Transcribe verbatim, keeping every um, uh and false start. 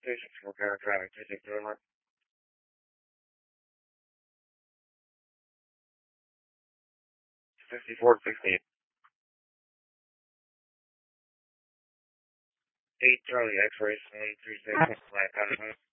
station for current traffic, two six zero one. fifty-four sixty-eight. eight Charlie X-ray, one three six, flight out of